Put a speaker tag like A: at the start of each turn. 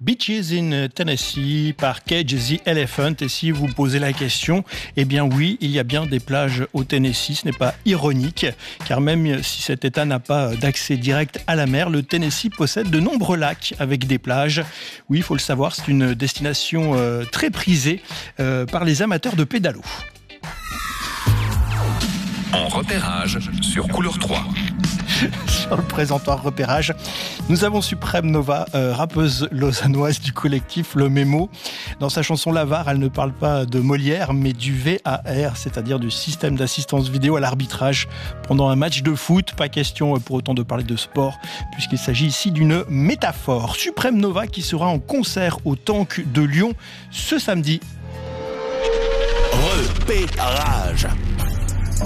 A: Beaches in Tennessee par Cage the Elephant. Et si vous posez la question, eh bien oui, il y a bien des plages au Tennessee. Ce n'est pas ironique, car même si cet État n'a pas d'accès direct à la mer, le Tennessee possède de nombreux lacs avec des plages. Oui, il faut le savoir, c'est une destination très prisée par les amateurs de pédalo.
B: En repérage sur Couleur 3.
A: Sur le présentoir repérage, nous avons Suprême Nova, rappeuse lausannoise du collectif Le Mémo. Dans sa chanson L'Avare, elle ne parle pas de Molière, mais du VAR, c'est-à-dire du système d'assistance vidéo à l'arbitrage pendant un match de foot. Pas question pour autant de parler de sport, puisqu'il s'agit ici d'une métaphore. Suprême Nova qui sera en concert au Tank de Lyon ce samedi.
C: Repérage.